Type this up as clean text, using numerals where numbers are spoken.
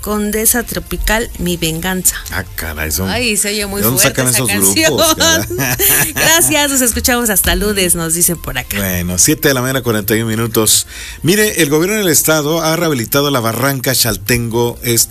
Condesa Tropical, Mi Venganza. Ah, caray, Ay, se oye muy fuerte sacan esa esos canción. grupos? Gracias, nos escuchamos hasta lunes, nos dicen por acá. Bueno, 7:41 a.m. Mire, el gobierno del estado ha rehabilitado la barranca Chaltengo